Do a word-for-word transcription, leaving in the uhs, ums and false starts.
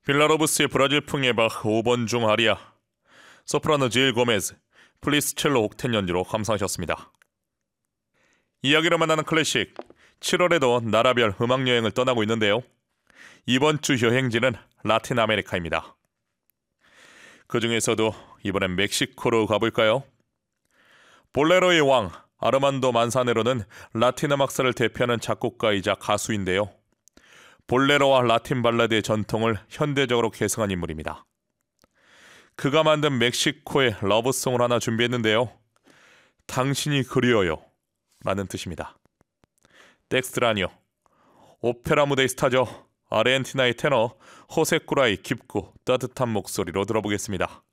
빌라로브스의 브라질풍의 바흐 오 번 중 아리아, 소프라노 질 고메즈, 플리스 첼로 옥텐 연주로 감상하셨습니다. 이야기를 만나는 클래식, 칠월에도 나라별 음악여행을 떠나고 있는데요. 이번 주 여행지는 라틴 아메리카입니다. 그 중에서도 이번엔 멕시코로 가볼까요? 볼레로의 왕 아르만도 만사네로는 라틴 음악사를 대표하는 작곡가이자 가수인데요. 볼레로와 라틴 발라드의 전통을 현대적으로 계승한 인물입니다. 그가 만든 멕시코의 러브송을 하나 준비했는데요. 당신이 그리워요 라는 뜻입니다. 덱스트라니오, 오페라 무대의 스타죠. 아르헨티나의 테너 호세 꾸라이 깊고 따뜻한 목소리로 들어보겠습니다.